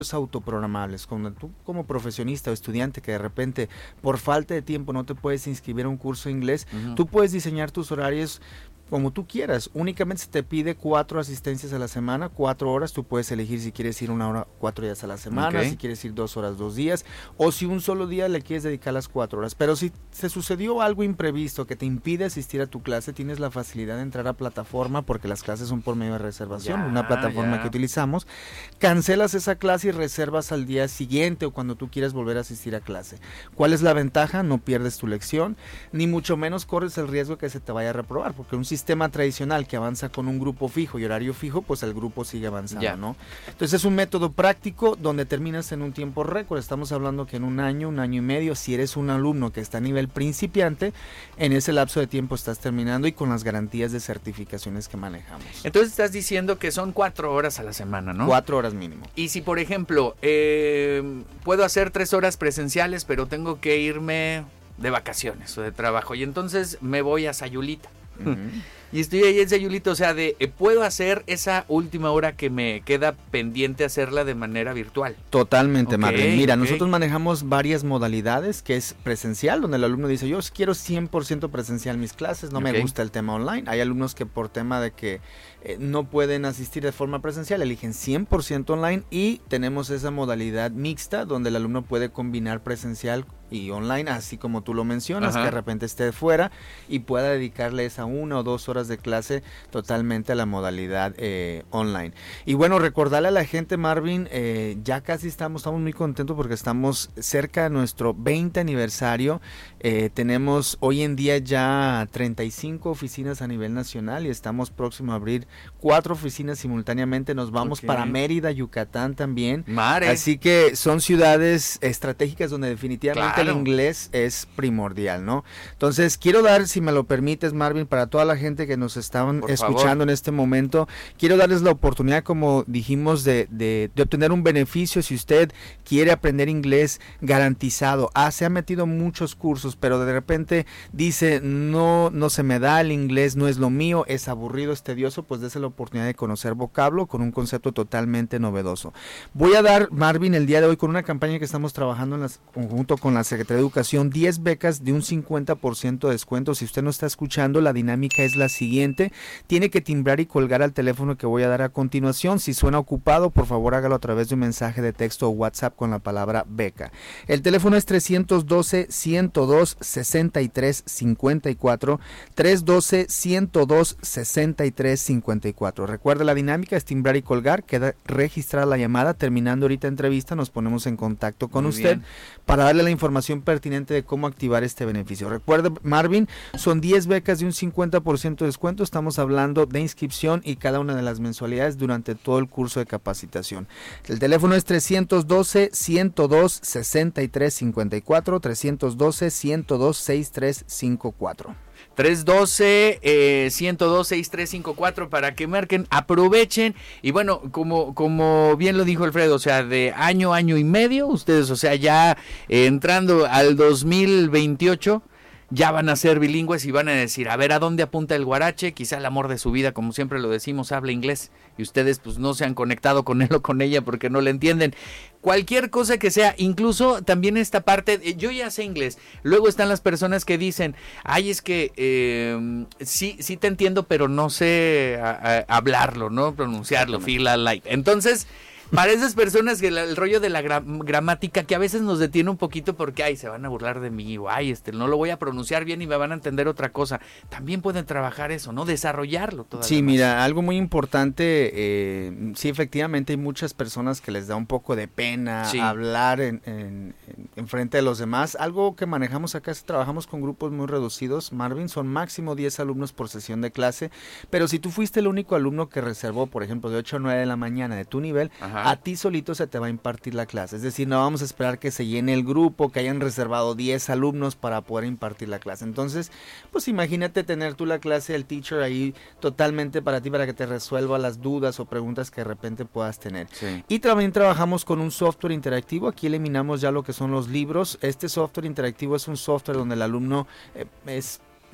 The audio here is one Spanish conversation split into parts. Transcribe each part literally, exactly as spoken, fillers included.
autoprogramables. Cuando tú como profesionista o estudiante que de repente por falta de tiempo no te puedes inscribir a un curso de inglés, uh-huh. tú puedes diseñar tus horarios como tú quieras. Únicamente se te pide cuatro asistencias a la semana, cuatro horas. Tú puedes elegir si quieres ir una hora, cuatro días a la semana, okay. si quieres ir dos horas, dos días, o si un solo día le quieres dedicar las cuatro horas. Pero si se sucedió algo imprevisto que te impide asistir a tu clase, tienes la facilidad de entrar a plataforma, porque las clases son por medio de reservación, ya, una plataforma ya. que utilizamos. Cancelas esa clase y reservas al día siguiente o cuando tú quieras volver a asistir a clase. ¿Cuál es la ventaja? No pierdes tu lección, ni mucho menos corres el riesgo que se te vaya a reprobar, porque un sistema sistema tradicional que avanza con un grupo fijo y horario fijo, pues el grupo sigue avanzando, yeah. ¿no? Entonces es un método práctico donde terminas en un tiempo récord. Estamos hablando que en un año, un año y medio, si eres un alumno que está a nivel principiante, en ese lapso de tiempo estás terminando y con las garantías de certificaciones que manejamos. Entonces estás diciendo que son cuatro horas a la semana, ¿no? Cuatro horas mínimo. Y si, por ejemplo, eh, puedo hacer tres horas presenciales, pero tengo que irme de vacaciones o de trabajo, y entonces me voy a Sayulita. Uh-huh. Y estoy ahí en Sayulita, o sea, de eh, puedo hacer esa última hora que me queda pendiente hacerla de manera virtual. Totalmente, okay, Marvin. Mira, okay. nosotros manejamos varias modalidades, que es presencial, donde el alumno dice, yo quiero cien por ciento presencial mis clases, no okay. me gusta el tema online. Hay alumnos que por tema de que eh, no pueden asistir de forma presencial, eligen cien por ciento online, y tenemos esa modalidad mixta, donde el alumno puede combinar presencial y online, así como tú lo mencionas, Ajá. que de repente esté fuera y pueda dedicarle esa una o dos horas de clase totalmente a la modalidad eh, online. Y bueno, recordarle a la gente, Marvin, eh, ya casi estamos, estamos muy contentos porque estamos cerca de nuestro veinte aniversario. Eh, tenemos hoy en día ya treinta y cinco oficinas a nivel nacional y estamos próximos a abrir cuatro oficinas simultáneamente. Nos vamos okay. para Mérida, Yucatán también. Mare. Así que son ciudades estratégicas donde definitivamente claro. el inglés es primordial, ¿no? Entonces, quiero dar, si me lo permites, Marvin, para toda la gente que nos estaban Por escuchando favor. en este momento, quiero darles la oportunidad, como dijimos, de, de, de obtener un beneficio. Si usted quiere aprender inglés garantizado, ah, se ha metido muchos cursos, pero de repente dice, no, no se me da el inglés, no es lo mío, es aburrido, es tedioso, pues dése la oportunidad de conocer vocablo con un concepto totalmente novedoso. Voy a dar, Marvin, el día de hoy con una campaña que estamos trabajando en las, conjunto con la Secretaría de Educación, diez becas de un cincuenta por ciento de descuento. Si usted no está escuchando, la dinámica es la siguiente: tiene que timbrar y colgar al teléfono que voy a dar a continuación. Si suena ocupado, por favor hágalo a través de un mensaje de texto o WhatsApp con la palabra beca. El teléfono es tres uno dos, uno cero dos, seis tres cinco cuatro, tres uno dos, uno cero dos, seis tres cinco cuatro. Recuerde, la dinámica es timbrar y colgar, queda registrada la llamada. Terminando ahorita entrevista, nos ponemos en contacto con Muy usted bien. para darle la información pertinente de cómo activar este beneficio. Recuerde, Marvin, son diez becas de un cincuenta por ciento de descuento. Estamos hablando de inscripción y cada una de las mensualidades durante todo el curso de capacitación. El teléfono es tres uno dos, uno cero dos, seis tres cinco cuatro, tres uno dos, uno cero dos, seis tres cinco cuatro. tres uno dos, eh, uno cero dos, seis tres cinco cuatro para que marquen, aprovechen. Y bueno, como, como bien lo dijo Alfredo, o sea, de año, año y medio, ustedes, o sea, ya eh, entrando al dos mil veintiocho, ya van a ser bilingües y van a decir, a ver, ¿a dónde apunta el guarache? Quizá el amor de su vida, como siempre lo decimos, habla inglés, y ustedes pues no se han conectado con él o con ella porque no le entienden. Cualquier cosa que sea, incluso también esta parte, eh, yo ya sé inglés. Luego están las personas que dicen, ay, es que eh, sí, sí te entiendo, pero no sé a, a, hablarlo, ¿no? Pronunciarlo, feel like. Entonces, para esas personas que el, el rollo de la gra- gramática que a veces nos detiene un poquito porque ay, se van a burlar de mí, o ay, este, no lo voy a pronunciar bien y me van a entender otra cosa. También pueden trabajar eso, ¿no? Desarrollarlo todavía. Sí, más. Mira, algo muy importante, eh, sí, efectivamente hay muchas personas que les da un poco de pena sí. hablar en, en, en frente de los demás. Algo que manejamos acá es trabajamos con grupos muy reducidos, Marvin, son máximo diez alumnos por sesión de clase, pero si tú fuiste el único alumno que reservó, por ejemplo, de ocho a nueve de la mañana de tu nivel, Ajá. a ti solito se te va a impartir la clase. Es decir, no vamos a esperar que se llene el grupo, que hayan reservado diez alumnos para poder impartir la clase. Entonces, pues imagínate tener tú la clase del teacher ahí totalmente para ti, para que te resuelva las dudas o preguntas que de repente puedas tener. Sí. Y también trabajamos con un software interactivo. Aquí eliminamos ya lo que son los libros. Este software interactivo es un software donde el alumno eh, es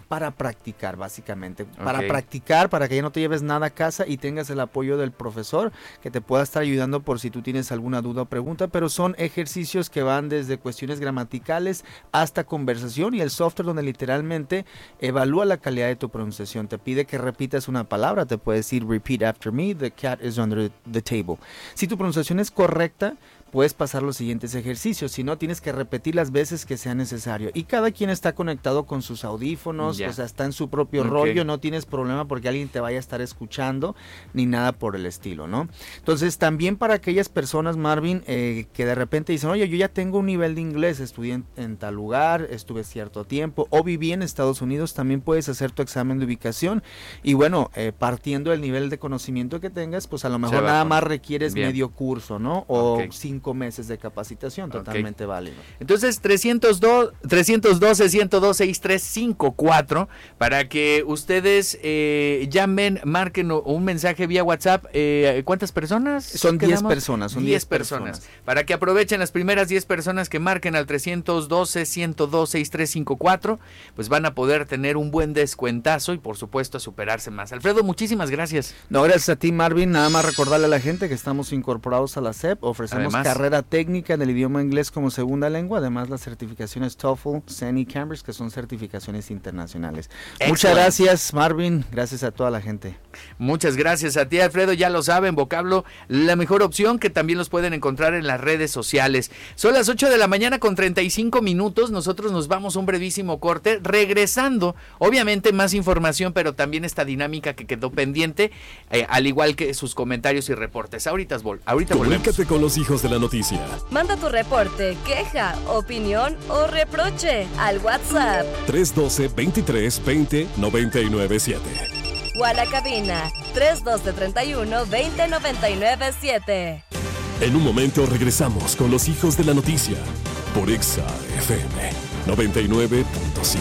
para practicar, básicamente. Okay. Para practicar, para que ya no te lleves nada a casa y tengas el apoyo del profesor que te pueda estar ayudando por si tú tienes alguna duda o pregunta, pero son ejercicios que van desde cuestiones gramaticales hasta conversación y el software donde literalmente evalúa la calidad de tu pronunciación. Te pide que repitas una palabra, te puede decir repeat after me, the cat is under the table. Si tu pronunciación es correcta, puedes pasar los siguientes ejercicios, si no tienes que repetir las veces que sea necesario y cada quien está conectado con sus audífonos, yeah. o sea, está en su propio okay. rollo, no tienes problema porque alguien te vaya a estar escuchando ni nada por el estilo, ¿no? Entonces también para aquellas personas, Marvin, eh, que de repente dicen, oye, yo ya tengo un nivel de inglés, estudié en, en tal lugar, estuve cierto tiempo o viví en Estados Unidos, también puedes hacer tu examen de ubicación y bueno, eh, partiendo del nivel de conocimiento que tengas, pues a lo mejor nada más requieres Bien. medio curso, ¿no? O okay. cinco meses de capacitación, totalmente okay. válido. Entonces, trescientos dos, trescientos doce, ciento dos, sesenta y tres cincuenta y cuatro para que ustedes eh, llamen, marquen o, o un mensaje vía WhatsApp. Eh, ¿Cuántas personas? Son diez personas. Son diez personas. personas. Para que aprovechen las primeras diez personas que marquen al trescientos doce, ciento dos, sesenta y tres cincuenta y cuatro, pues van a poder tener un buen descuentazo y por supuesto a superarse más. Alfredo, muchísimas gracias. No, gracias a ti, Marvin. Nada más recordarle a la gente que estamos incorporados a la S E P, ofrecemos Además, carrera técnica en el idioma inglés como segunda lengua, además las certificaciones TOEFL, C E N y Cambridge, que son certificaciones internacionales. Excellent. Muchas gracias, Marvin, gracias a toda la gente. Muchas gracias a ti, Alfredo, ya lo saben, Vocablo, la mejor opción, que también los pueden encontrar en las redes sociales. Son las ocho de la mañana con treinta y cinco minutos, nosotros nos vamos a un brevísimo corte, regresando, obviamente más información, pero también esta dinámica que quedó pendiente, eh, al igual que sus comentarios y reportes. Ahorita, ahorita volvemos. Comunícate con los hijos de la noticia. Manda tu reporte, queja, opinión o reproche al WhatsApp tres uno dos, veintitrés, veinte, noventa y nueve siete. O a la cabina tres uno dos, treinta y uno, veinte, noventa y nueve siete. En un momento regresamos con los hijos de la noticia por Exa F M noventa y nueve punto siete.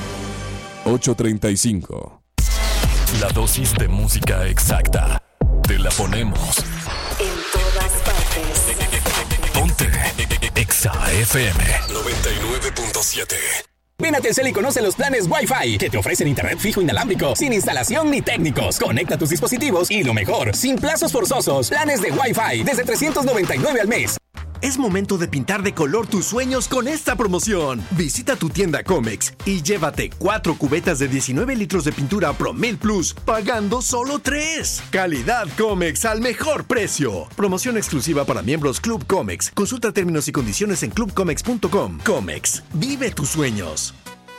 ocho treinta y cinco. La dosis de música exacta. Te la ponemos en todas partes. Ponte Exa F M noventa y nueve punto siete. Ven a Telcel y conoce los planes Wi-Fi que te ofrecen internet fijo inalámbrico, sin instalación ni técnicos. Conecta tus dispositivos y lo mejor, sin plazos forzosos. Planes de Wi-Fi desde trescientos noventa y nueve al mes. Es momento de pintar de color tus sueños con esta promoción. Visita tu tienda Comex y llévate cuatro cubetas de diecinueve litros de pintura Promel Plus, pagando solo tres. Calidad Comex al mejor precio. Promoción exclusiva para miembros Club Comex. Consulta términos y condiciones en club comex punto com. Comex, vive tus sueños.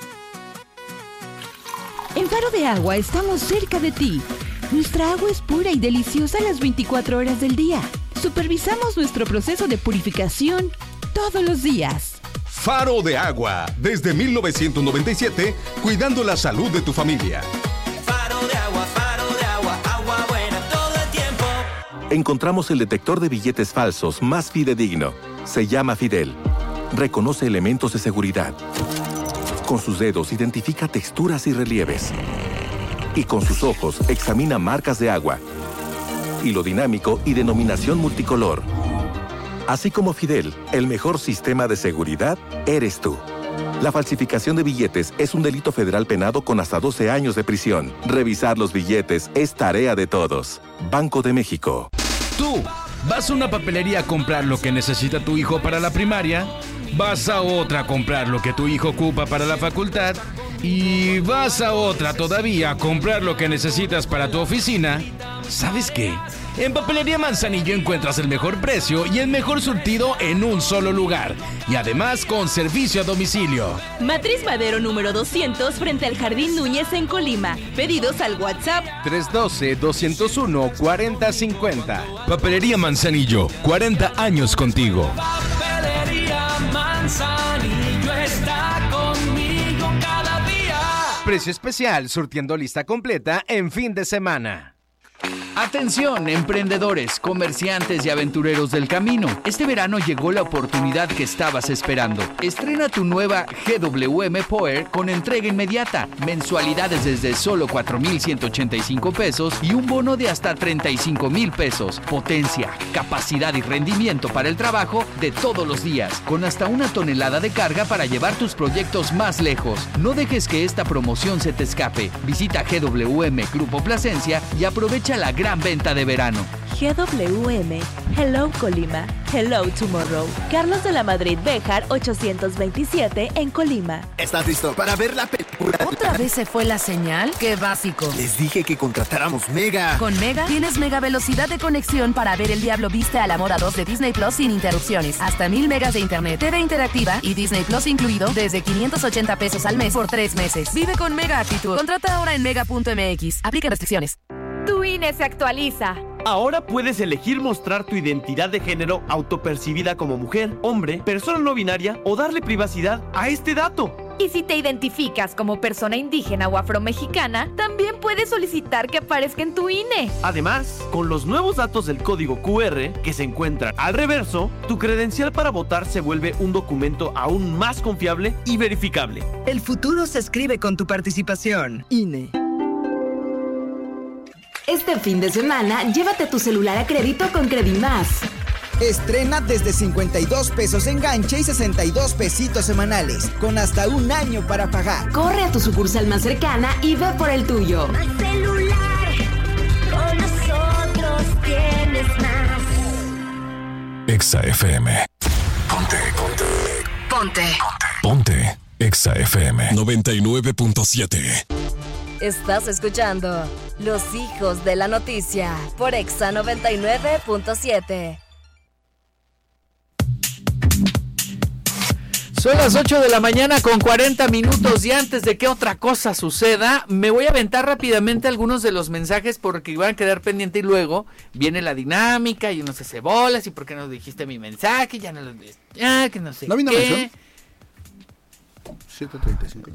En Faro de Agua estamos cerca de ti. Nuestra agua es pura y deliciosa las veinticuatro horas del día. Supervisamos nuestro proceso de purificación todos los días. Faro de Agua, desde mil novecientos noventa y siete, cuidando la salud de tu familia. Faro de Agua, Faro de Agua, agua buena todo el tiempo. Encontramos el detector de billetes falsos más fidedigno. Se llama Fidel. Reconoce elementos de seguridad. Con sus dedos identifica texturas y relieves. Y con sus ojos examina marcas de agua, hilo dinámico y denominación multicolor. Así como Fidel, el mejor sistema de seguridad eres tú. La falsificación de billetes es un delito federal penado con hasta doce años de prisión. Revisar los billetes es tarea de todos. Banco de México. Tú, vas a una papelería a comprar lo que necesita tu hijo para la primaria, vas a otra a comprar lo que tu hijo ocupa para la facultad, y vas a otra todavía a comprar lo que necesitas para tu oficina. ¿Sabes qué? En Papelería Manzanillo encuentras el mejor precio y el mejor surtido en un solo lugar. Y además con servicio a domicilio. Matriz Madero número doscientos frente al Jardín Núñez en Colima. Pedidos al WhatsApp tres uno dos, dos cero uno, cuatro cero cinco cero. Papelería Manzanillo, cuarenta años contigo. Papelería Manzanillo está conmigo cada día. Precio especial, surtiendo lista completa en fin de semana. Atención, emprendedores, comerciantes y aventureros del camino. Este verano llegó la oportunidad que estabas esperando. Estrena tu nueva G W M Power con entrega inmediata, mensualidades desde solo cuatro mil ciento ochenta y cinco pesos y un bono de hasta treinta y cinco mil pesos. Potencia, capacidad y rendimiento para el trabajo de todos los días, con hasta una tonelada de carga para llevar tus proyectos más lejos. No dejes que esta promoción se te escape. Visita G W M Grupo Plasencia y aprovecha la gran venta de verano. G W M, Hello Colima, Hello Tomorrow. Carlos de la Madrid Béjar, ochocientos veintisiete en Colima. ¿Estás listo para ver la película? ¿Otra vez se fue la señal? ¡Qué básico! Les dije que contratáramos Mega. Con Mega tienes mega velocidad de conexión para ver El Diablo Viste a la Moda dos de Disney Plus sin interrupciones. Hasta mil megas de internet, T V interactiva y Disney Plus incluido desde quinientos ochenta pesos al mes por tres meses. Vive con Mega actitud. Contrata ahora en mega punto m x. Aplica restricciones. Tu I N E se actualiza. Ahora puedes elegir mostrar tu identidad de género autopercibida como mujer, hombre, persona no binaria o darle privacidad a este dato. Y si te identificas como persona indígena o afromexicana, también puedes solicitar que aparezca en tu I N E. Además, con los nuevos datos del código Q R que se encuentran al reverso, tu credencial para votar se vuelve un documento aún más confiable y verificable. El futuro se escribe con tu participación. I N E. Este fin de semana, llévate tu celular a crédito con Credimás. Estrena desde cincuenta y dos pesos enganche y sesenta y dos pesitos semanales, con hasta un año para pagar. Corre a tu sucursal más cercana y ve por el tuyo. Más celular, con nosotros tienes más. Exa F M. Ponte, ponte. Ponte. Ponte. Exa F M noventa y nueve punto siete. Estás escuchando Los Hijos de la Noticia por Exa noventa y nueve punto siete. Son las ocho de la mañana con cuarenta minutos y antes de que otra cosa suceda, me voy a aventar rápidamente algunos de los mensajes porque van a quedar pendientes y luego viene la dinámica y uno se hace bolas y por qué no dijiste mi mensaje, ya no lo ya que no sé ¿No vino qué. mención? siete treinta y cinco.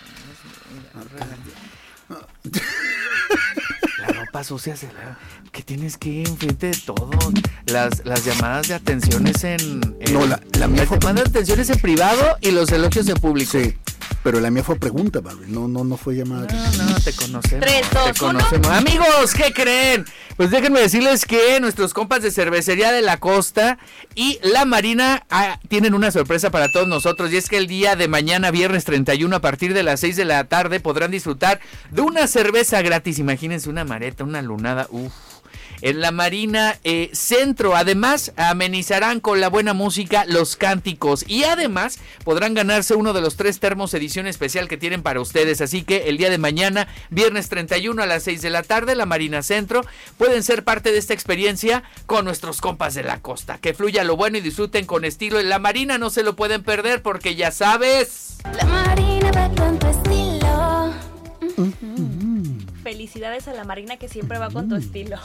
La ropa sucia se la... que tienes que ir enfrente de todo. Las, las llamadas de atenciones en, en no, la, la mía las fue... llamadas de atenciones en privado y los elogios en público. Sí, pero la mía fue pregunta, Barbie. No, no, no fue llamada. No, no, te conocemos. Tres, dos, te conocemos. uno. Amigos, ¿qué creen? Pues déjenme decirles que nuestros compas de Cervecería de la Costa y La Marina ah, tienen una sorpresa para todos nosotros. Y es que el día de mañana, viernes treinta y uno, a partir de las seis de la tarde, podrán disfrutar de una cerveza gratis. Imagínense una mareta, una lunada. Uf. En La Marina eh, Centro. Además, amenizarán con la buena música los cánticos y además podrán ganarse uno de los tres termos edición especial que tienen para ustedes. Así que el día de mañana, viernes treinta y uno a las seis de la tarde, La Marina Centro, pueden ser parte de esta experiencia con nuestros compas de la costa. Que fluya lo bueno y disfruten con estilo. En La Marina no se lo pueden perder porque ya sabes. La Marina va con tu estilo. Felicidades a La Marina que siempre va con tu estilo.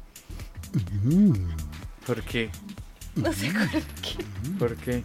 ¿Por qué? No sé por qué. ¿Por qué?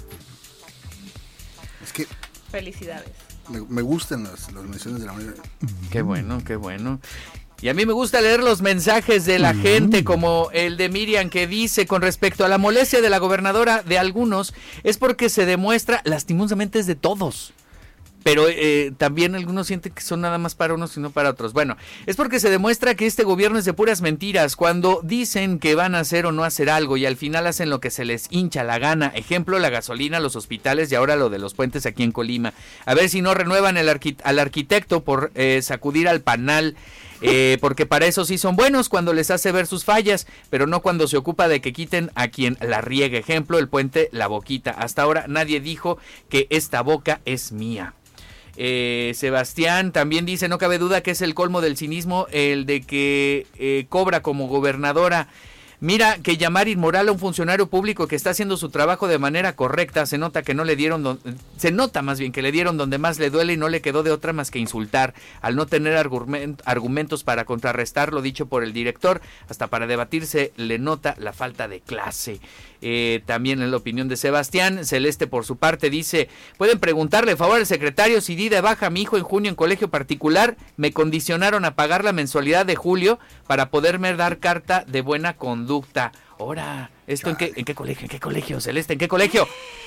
Es que... Felicidades. Me, me gustan las, las menciones de La Marina. Qué bueno, qué bueno. Y a mí me gusta leer los mensajes de la gente, como el de Miriam, que dice con respecto a la molestia de la gobernadora de algunos, es porque se demuestra, lastimosamente es de todos. Pero eh, también algunos sienten que son nada más para unos y no para otros. Bueno, es porque se demuestra que este gobierno es de puras mentiras. Cuando dicen que van a hacer o no hacer algo y al final hacen lo que se les hincha la gana. Ejemplo, la gasolina, los hospitales y ahora lo de los puentes aquí en Colima. A ver si no renuevan el arqui- al arquitecto por eh, sacudir al panal. Eh, porque para eso sí son buenos, cuando les hace ver sus fallas, pero no cuando se ocupa de que quiten a quien la riegue. Ejemplo, el puente La Boquita. Hasta ahora nadie dijo que esta boca es mía. Eh, Sebastián también dice, no cabe duda que es el colmo del cinismo el de que eh, cobra como gobernadora. Mira, que llamar inmoral a un funcionario público que está haciendo su trabajo de manera correcta, se nota que no le dieron, don, se nota más bien que le dieron donde más le duele y no le quedó de otra más que insultar, al no tener argument, argumentos para contrarrestar lo dicho por el director, hasta para debatirse le nota la falta de clase. Eh, también en la opinión de Sebastián. Celeste, por su parte, dice: pueden preguntarle, favor al secretario, si di de baja a mi hijo en junio en colegio particular, me condicionaron a pagar la mensualidad de julio para poderme dar carta de buena conducta. Ahora, ¿esto en qué, en qué colegio? ¿En qué colegio, Celeste? ¿En qué colegio?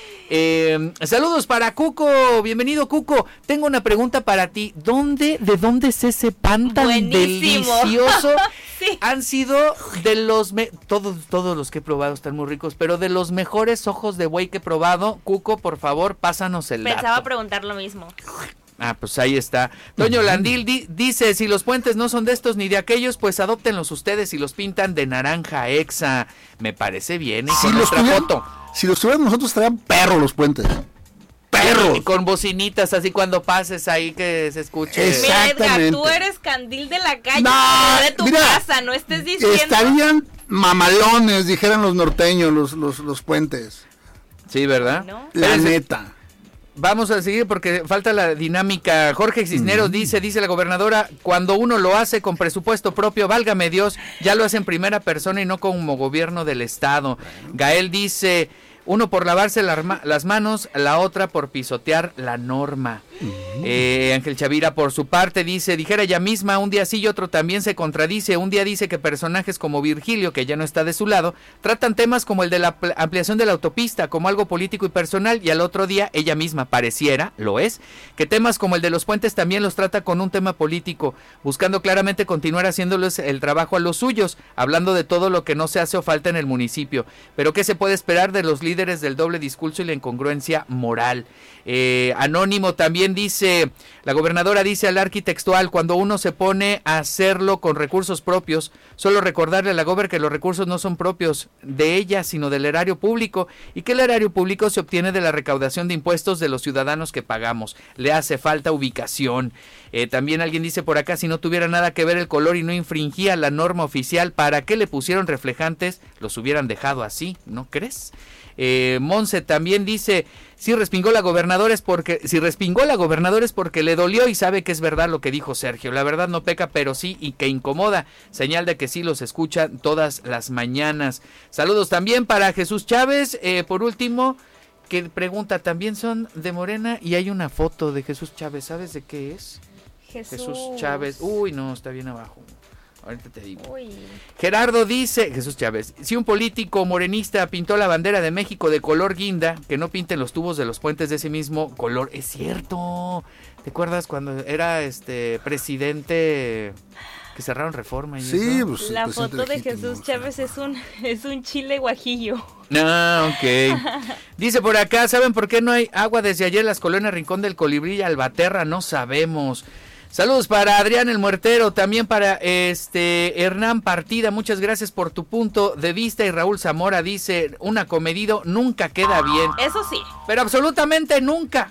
Eh, saludos para Cuco, bienvenido Cuco. Tengo una pregunta para ti. ¿Dónde, de dónde es ese pan tan Buenísimo. delicioso? Sí. Han sido de los me todos todos los que he probado están muy ricos, pero de los mejores ojos de buey que he probado. Cuco, por favor, pásanos el dato. Pensaba preguntar lo mismo. Ah, pues ahí está. Toño Landil di- dice, si los puentes no son de estos ni de aquellos, pues adóptenlos ustedes y los pintan de naranja exa. Me parece bien. Y Si con los nuestra tuvieran- foto. Si los tuviéramos nosotros, estarían perros los puentes. Perros. Y con bocinitas, así cuando pases ahí que se escuche. Mira, Edgar, tú eres candil de la calle, No, no de tu mira, casa, no estés diciendo. Estarían mamalones, dijeran los norteños, los, los, los puentes. Sí, ¿verdad? ¿No? La Espérense. neta. Vamos a seguir porque falta la dinámica. Jorge Cisneros dice, dice la gobernadora, cuando uno lo hace con presupuesto propio, válgame Dios, ya lo hace en primera persona y no como gobierno del estado. Gael dice, uno por lavarse la arma- las manos, la otra por pisotear la norma. Eh, Ángel Chavira por su parte dice, dijera ella misma, un día sí y otro también se contradice. Un día dice que personajes como Virgilio, que ya no está de su lado, tratan temas como el de la pl- ampliación de la autopista como algo político y personal, y al otro día ella misma pareciera, lo es, que temas como el de los puentes también los trata con un tema político, buscando claramente continuar haciéndoles el trabajo a los suyos, hablando de todo lo que no se hace o falta en el municipio. Pero ¿qué se puede esperar de los líderes del doble discurso y la incongruencia moral? Eh, Anónimo también dice, la gobernadora dice al arquitextual, cuando uno se pone a hacerlo con recursos propios, solo recordarle a la gober que los recursos no son propios de ella, sino del erario público, y que el erario público se obtiene de la recaudación de impuestos de los ciudadanos que pagamos. Le hace falta ubicación. Eh, también alguien dice por acá, si no tuviera nada que ver el color y no infringía la norma oficial, ¿para qué le pusieron reflejantes? Los hubieran dejado así, ¿no crees? Eh, Monse también dice, si respingó la gobernadora es porque, si respingó la gobernadora es porque le dolió y sabe que es verdad lo que dijo Sergio. La verdad no peca, pero sí y que incomoda. Señal de que sí los escucha todas las mañanas. Saludos también para Jesús Chávez. Eh, por último, que pregunta, también son de Morena y hay una foto de Jesús Chávez. ¿Sabes de qué es? Jesús, Jesús Chávez. Uy, no, está bien abajo. Ahorita te digo. Uy. Gerardo dice, Jesús Chávez, si un político morenista pintó la bandera de México de color guinda, que no pinten los tubos de los puentes de ese mismo color. Es cierto. ¿Te acuerdas cuando era este presidente que cerraron Reforma? Y Sí, eso? pues, La pues, foto de legítimo, Jesús Chávez es un es un chile guajillo. Ah, ok. Dice por acá, ¿saben por qué no hay agua desde ayer en las colonias Rincón del Colibrí y Albaterra? No sabemos. Saludos para Adrián el Muertero, también para este Hernán Partida, muchas gracias por tu punto de vista. Y Raúl Zamora dice, un acomedido nunca queda bien. Eso sí. Pero absolutamente nunca.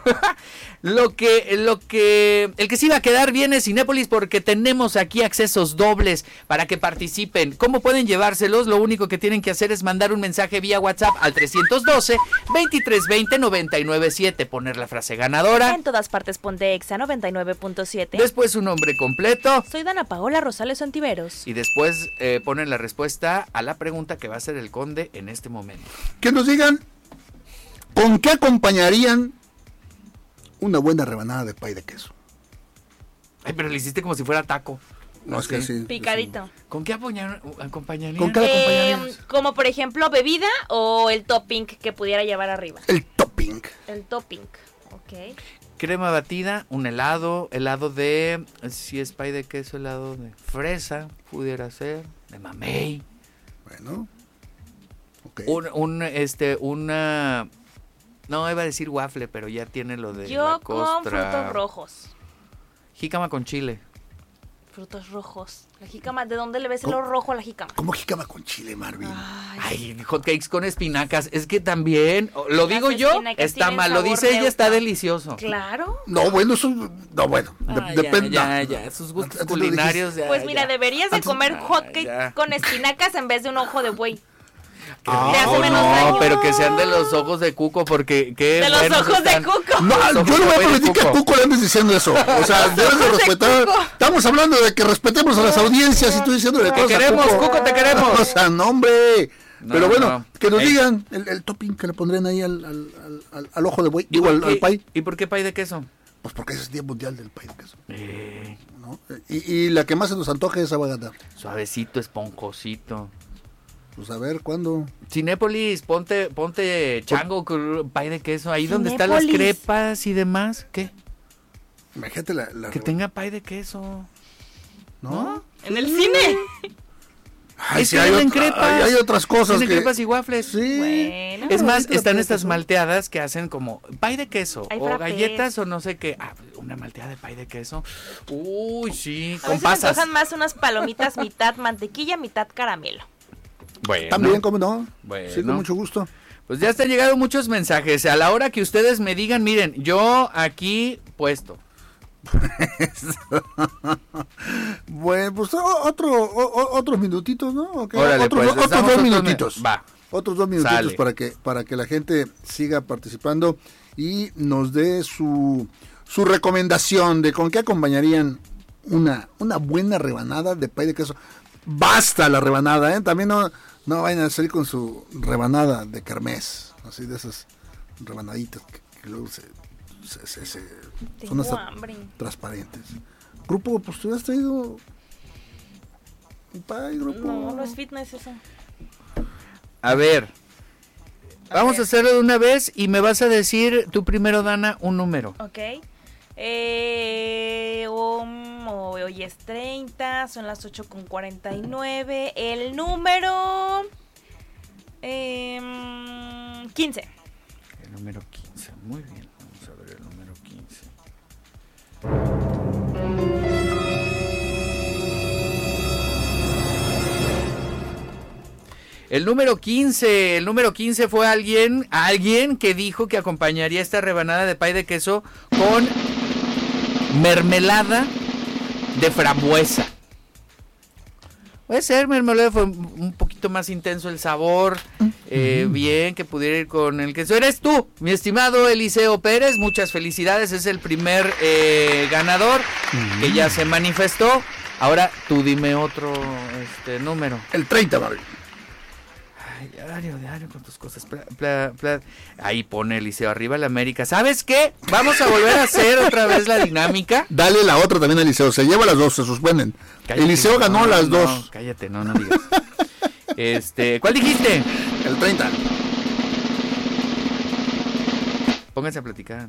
Lo que, lo que, el que sí va a quedar bien es Cinépolis, porque tenemos aquí accesos dobles para que participen. ¿Cómo pueden llevárselos? Lo único que tienen que hacer es mandar un mensaje vía WhatsApp al trescientos doce, veintitrés veinte, noventa y nueve siete, poner la frase ganadora. En todas partes ponte Exa noventa y nueve punto siete. Después su nombre completo. Soy Dana Paola Rosales Ontiveros. Y después eh, ponen la respuesta a la pregunta que va a hacer el conde en este momento. Que nos digan, ¿con qué acompañarían una buena rebanada de pay de queso? Ay, pero le hiciste como si fuera taco. No, es que sí. Picadito. ¿Con qué apoñar- acompañarían? ¿Con qué la acompañarían? Eh, como por ejemplo bebida o el topping que pudiera llevar arriba. El topping. El topping, ok. Crema batida, un helado, helado de, si es pay de queso, helado de fresa, pudiera ser, de mamey. Bueno. Okay. Un, un, este, una, no, iba a decir waffle, pero ya tiene lo de Yo la con costra. frutos rojos. Jícama con chile. Frutos rojos. La jícama, ¿de dónde le ves el rojo a la jícama? ¿Cómo jícama con chile, Marvin? Ay, hotcakes con espinacas. Es que también, lo Las digo yo, espinacas está tienen mal. Lo sabor dice ella, neutro. está delicioso. Claro. No, bueno, eso, no, bueno, de- Ah, ya, depende. ya, no, ya, no. sus gustos Antes lo culinarios. dijiste. ya, Pues mira, ya. deberías de comer Ah, hotcake ya. con espinacas en vez de un ojo de buey. Ah, Le hace no, menos daño. pero que sean de los ojos de Cuco, porque qué De los buenos ojos de están. Cuco. No, Los ojos yo no voy a de permitir que a Cuco. Cuco le andes diciendo eso. O sea, debes de respetar. Estamos hablando de que respetemos a las audiencias y tú diciéndole Te cosas a queremos, Cuco, te queremos. O sea, no, hombre. No, Pero bueno, no. que nos Ey. digan el, el topping que le pondrían ahí al, al, al, al, al ojo de buey, ¿Y digo, por al, qué- al pay. ¿Y por qué pay de queso? Pues porque es el Día Mundial del Pay de Queso. Eh, ¿no? Y, y la que más se nos antoje, esa va a ganar. Suavecito, esponjosito. Pues a ver, ¿cuándo? Cinépolis, ponte, ponte chango con pay de queso, ahí donde están las Cinépolis. crepas y demás. ¿Qué? Imagínate la... la Que tenga pay de queso. ¿No? En el cine. Ay, Es sí, que hay, venden otra- crepas. hay, hay otras cosas Tienen que... crepas y waffles. Sí. Bueno. Es más, ahorita la están pay de estas queso. malteadas que hacen como pay de queso Hay o frappés. galletas o no sé qué. Ah, una malteada de pay de queso. Uy, sí, A con mí se me pasas. antojan más unas palomitas mitad mantequilla, mitad caramelo. Bueno, También, ¿cómo no? Bueno. Sí, con mucho gusto. Pues ya están llegando muchos mensajes. A la hora que ustedes me digan, miren, yo aquí puesto. Bueno, pues o- otro, o- o- otros minutitos, ¿no? ¿O qué? Órale, otros pues, otros estamos dos otros minutitos. me- va. Otros dos minutitos Sale. para que para que la gente siga participando y nos dé su, su recomendación de con qué acompañarían una, una buena rebanada de pay de queso. Basta la rebanada, ¿eh? También no, no vayan a salir con su rebanada de kermés, así de esas rebanaditas que, que luego se, se, se- se- Tengo son hasta hambre. transparentes. Grupo, pues tú has traído un pay, grupo. No, no es fitness eso. A ver. Vamos ver. a hacerlo de una vez y me vas a decir tú primero, Dana, un número. Ok. Eh, um, hoy hoy es treinta, son las ocho con cuarenta y nueve. El número... em, quince. El número quince, muy bien. Vamos a ver el número quince. El número quince, el número quince fue alguien, alguien que dijo que acompañaría esta rebanada de pay de queso con mermelada de frambuesa. Puede ser mermelada, fue un poquito más intenso el sabor, eh, bien, que pudiera ir con el queso. Eres tú, mi estimado Eliseo Pérez, muchas felicidades, es el primer eh, ganador que ya se manifestó. Ahora tú dime otro este número. El treinta, Mario. Ay, diario, diario con tus cosas. Pla, pla, pla. Ahí pone Eliseo arriba la América. ¿Sabes qué? Vamos a volver a hacer otra vez la dinámica. Dale la otra también a Eliseo. Se lleva las dos, se suspenden. Cállate, Eliseo ganó no, las no, dos. Cállate, no, no digas. Este, ¿cuál dijiste? El treinta. Pónganse a platicar.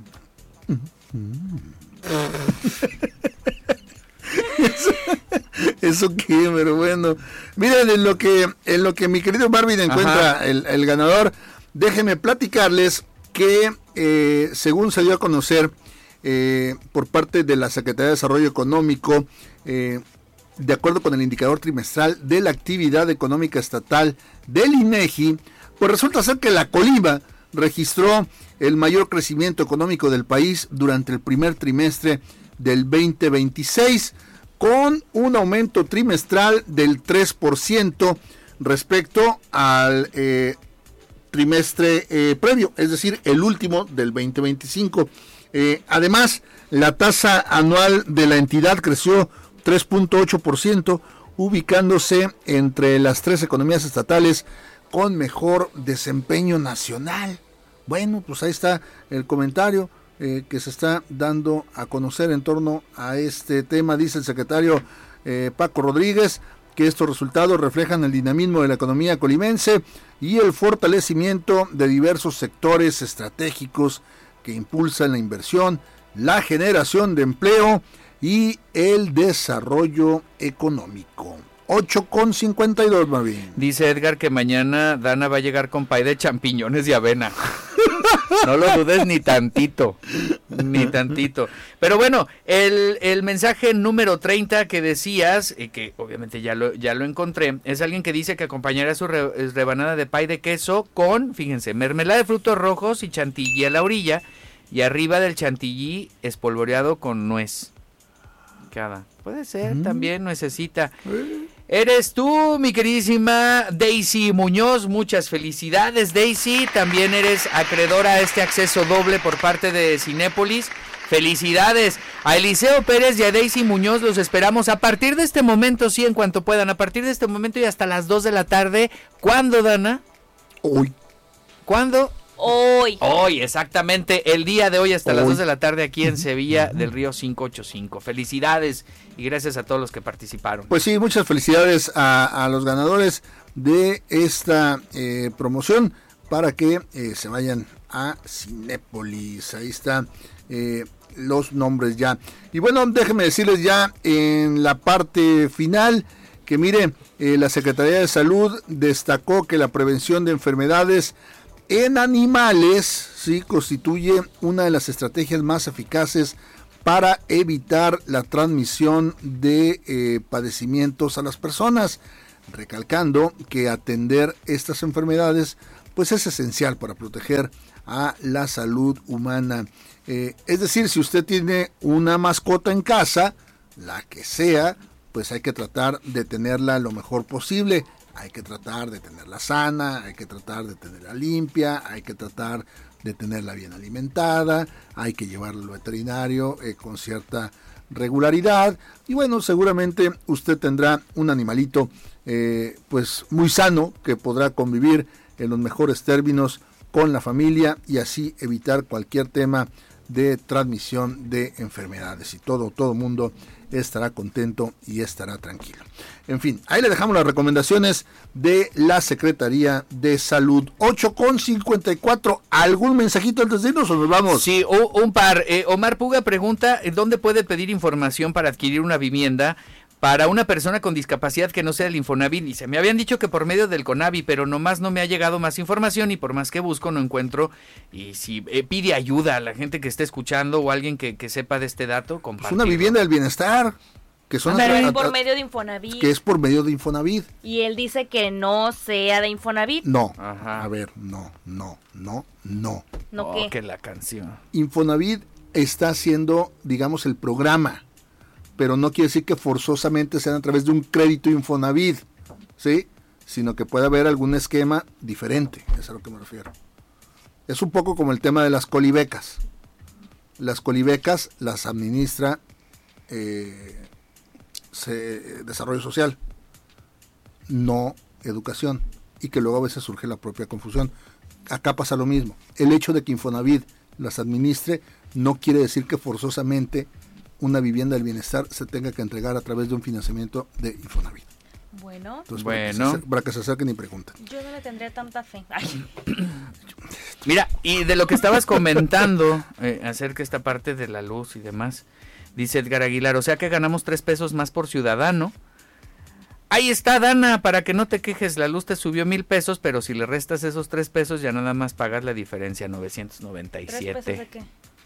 eso, eso qué, pero bueno. Miren, en lo que, en lo que mi querido Marvin encuentra el, el ganador, déjenme platicarles que eh, según se dio a conocer eh, por parte de la Secretaría de Desarrollo Económico, eh, de acuerdo con el indicador trimestral de la actividad económica estatal del INEGI, pues resulta ser que la Colima registró el mayor crecimiento económico del país durante el primer trimestre del veinte veintiséis, con un aumento trimestral del tres por ciento respecto al eh, trimestre eh, previo, es decir, el último del veinte veinticinco. Eh, además, la tasa anual de la entidad creció tres punto ocho por ciento, ubicándose entre las tres economías estatales con mejor desempeño nacional. Bueno, pues ahí está el comentario eh, que se está dando a conocer en torno a este tema. Dice el secretario eh, Paco Rodríguez que estos resultados reflejan el dinamismo de la economía colimense y el fortalecimiento de diversos sectores estratégicos que impulsan la inversión, la generación de empleo y el desarrollo económico. ocho con cincuenta y dos, Marvin. Dice Edgar que mañana Dana va a llegar con pay de champiñones y avena. No lo dudes ni tantito, ni tantito. Pero bueno, el, el mensaje número treinta que decías, y que obviamente ya lo, ya lo encontré, es alguien que dice que acompañará su re, rebanada de pay de queso con, fíjense, mermelada de frutos rojos y chantilly a la orilla, y arriba del chantilly espolvoreado con nuez. Cada. Puede ser mm. también nuecesita. Eh. Eres tú, mi queridísima Daisy Muñoz. Muchas felicidades, Daisy. También eres acreedora a este acceso doble por parte de Cinépolis Felicidades a Eliseo Pérez y a Daisy Muñoz, los esperamos a partir de este momento, sí, en cuanto puedan, a partir de este momento y hasta las dos de la tarde. ¿Cuándo, Dana? Hoy. ¿Cuándo? Hoy. Hoy, exactamente, el día de hoy hasta Hoy. las dos de la tarde aquí en Sevilla del Río quinientos ochenta y cinco. Felicidades y gracias a todos los que participaron. Pues sí, muchas felicidades a, a los ganadores de esta eh, promoción para que eh, se vayan a Cinépolis. Ahí están eh, los nombres ya. Y bueno, déjenme decirles ya en la parte final que mire, eh, la Secretaría de Salud destacó que la prevención de enfermedades en animales sí constituye una de las estrategias más eficaces para evitar la transmisión de eh, padecimientos a las personas, recalcando que atender estas enfermedades pues es esencial para proteger a la salud humana. Eh, es decir, si usted tiene una mascota en casa, la que sea, pues hay que tratar de tenerla lo mejor posible. Hay que tratar de tenerla sana, hay que tratar de tenerla limpia, hay que tratar de tenerla bien alimentada, hay que llevarla al veterinario eh, con cierta regularidad. Y bueno, seguramente usted tendrá un animalito eh, pues muy sano que podrá convivir en los mejores términos con la familia y así evitar cualquier tema de transmisión de enfermedades. Y todo, todo mundo estará contento y estará tranquilo. En fin, ahí le dejamos las recomendaciones de la Secretaría de Salud. ocho con cincuenta y cuatro. ¿Algún mensajito antes de irnos o nos vamos? Sí, o, un par. Eh, Omar Puga pregunta, ¿dónde puede pedir información para adquirir una vivienda para una persona con discapacidad que no sea del Infonavit? Dice, me habían dicho que por medio del Conavi, pero nomás no me ha llegado más información y por más que busco no encuentro. Y si eh, pide ayuda a la gente que esté escuchando o alguien que, que sepa de este dato, Es compartirlo. una vivienda del bienestar. Que, son Pero a- es a- por medio de Infonavit. que es por medio de Infonavit. Y él dice que no sea de Infonavit. No, a ver, no, no, no, no. ¿No Oh, qué? que la canción. Infonavit está haciendo, digamos, el programa, pero no quiere decir que forzosamente sean a través de un crédito Infonavit, ¿sí? Sino que puede haber algún esquema diferente, es a lo que me refiero. Es un poco como el tema de las colibecas. Las colibecas las administra eh, se- Desarrollo Social, no Educación, y que luego a veces surge la propia confusión. Acá pasa lo mismo. El hecho de que Infonavit las administre no quiere decir que forzosamente una vivienda del bienestar se tenga que entregar a través de un financiamiento de Infonavit. Bueno, Entonces, Bueno. Para, que se, para que se acerquen y pregunten. yo no le tendría tanta fe. Ay. Mira, y de lo que estabas comentando eh, acerca de esta parte de la luz y demás, dice Edgar Aguilar, o sea que ganamos tres pesos más por ciudadano. Ahí está, Dana, para que no te quejes, la luz te subió mil pesos, pero si le restas esos tres pesos ya nada más pagas la diferencia, novecientos noventa y ¿Tres siete. pesos de qué?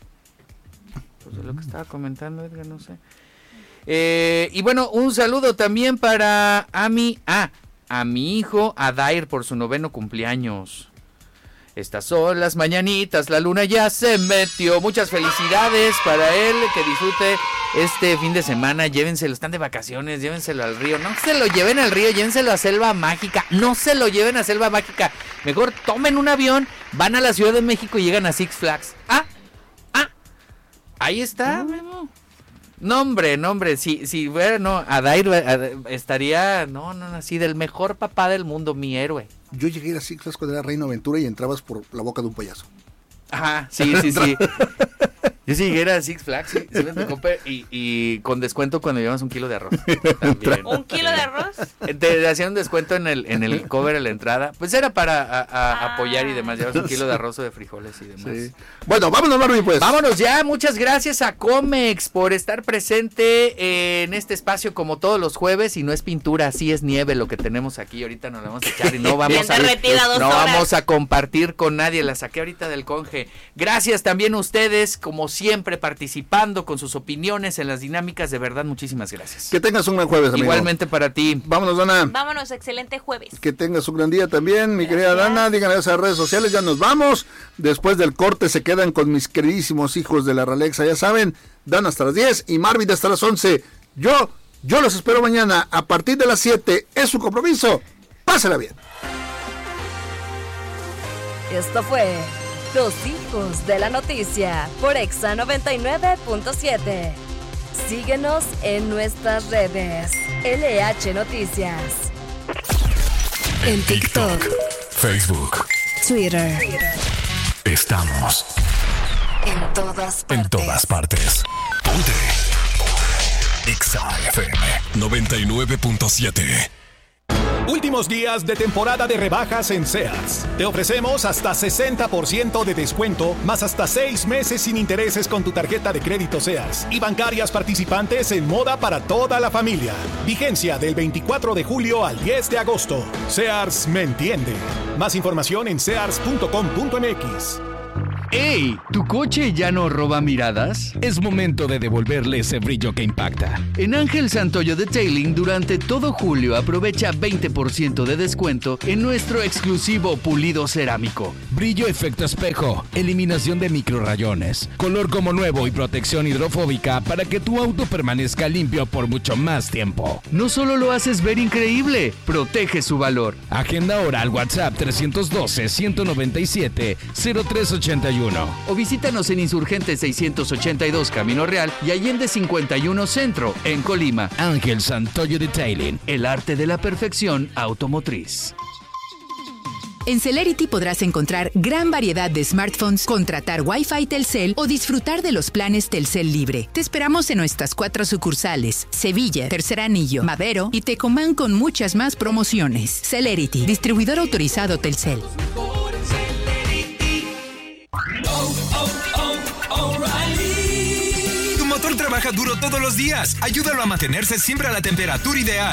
Pues es lo que estaba comentando, Edgar, no sé. Eh, y bueno, un saludo también para a mi, ah, a mi hijo Adair por su noveno cumpleaños. Estas son las mañanitas, la luna ya se metió. Muchas felicidades para él, que disfrute este fin de semana. Llévenselo, están de vacaciones, llévenselo al río. No se lo lleven al río, llévenselo a Selva Mágica. No se lo lleven a Selva Mágica. Mejor tomen un avión, van a la Ciudad de México y llegan a Six Flags. Ah, ah, ahí está, Memo. No, hombre, no, hombre, si, si fuera, no, Adair Adair estaría, no, no, así del mejor papá del mundo, mi héroe. Yo llegué a ir a Six Flags cuando era Reino Aventura y entrabas por la boca de un payaso. Ajá, sí, sí, sí. Yo sí llegué a Six Flags, sí, sí me tocó, pe- y, y con descuento cuando llevas un kilo de arroz. También. ¿Un kilo de arroz? Te hacían un descuento en el en el cover a la entrada. Pues era para a- a apoyar y demás. Llevas un kilo de arroz o de frijoles y demás. Sí. Bueno, vámonos, Marvin, pues. Vámonos ya. Muchas gracias a Comex por estar presente eh, en este espacio como todos los jueves. Y no es pintura, así es nieve lo que tenemos aquí. Ahorita nos la vamos a echar y no vamos Bien a derretida, dos no horas. vamos a compartir con nadie. La saqué ahorita del conge. Gracias también a ustedes, como siempre, participando con sus opiniones en las dinámicas. De verdad, muchísimas gracias. Que tengas un buen jueves, amigo. Igualmente para ti. Vámonos, Dana. Vámonos, excelente jueves. Que tengas un gran día también, mi querida Dana. Díganle a esas redes sociales, ya nos vamos. Después del corte se quedan con mis queridísimos hijos de la Ralexa, ya saben. Dana hasta las diez y Marvin hasta las once. Yo, yo los espero mañana a partir de las siete. Es su compromiso. Pásela bien. Esto fue Los hijos de la noticia por Exa noventa y nueve punto siete. Síguenos en nuestras redes. L H Noticias. En TikTok, Facebook, Twitter. Estamos En todas partes. en todas partes. Ponte. Exa F M noventa y nueve punto siete. Últimos días de temporada de rebajas en Sears. Te ofrecemos hasta sesenta por ciento de descuento, más hasta seis meses sin intereses con tu tarjeta de crédito Sears y bancarias participantes en moda para toda la familia. Vigencia del veinticuatro de julio al diez de agosto. Sears me entiende. Más información en sears punto com punto m x. ¡Ey! ¿Tu coche ya no roba miradas? Es momento de devolverle ese brillo que impacta. En Ángel Santoyo Detailing, durante todo julio, aprovecha veinte por ciento de descuento en nuestro exclusivo pulido cerámico. Brillo efecto espejo, eliminación de microrrayones, color como nuevo y protección hidrofóbica para que tu auto permanezca limpio por mucho más tiempo. No solo lo haces ver increíble, protege su valor. Agenda ahora al WhatsApp tres uno dos, uno nueve siete, cero tres ocho uno. O visítanos en Insurgente seiscientos ochenta y dos Camino Real y Allende cincuenta y uno Centro, en Colima. Ángel Santoyo Detailing, el arte de la perfección automotriz. En Celerity podrás encontrar gran variedad de smartphones, contratar Wi-Fi Telcel o disfrutar de los planes Telcel Libre. Te esperamos en nuestras cuatro sucursales: Sevilla, Tercer Anillo, Madero y Tecomán, con muchas más promociones. Celerity, distribuidor autorizado Telcel. Tu motor trabaja duro todos los días. Ayúdalo a mantenerse siempre a la temperatura ideal.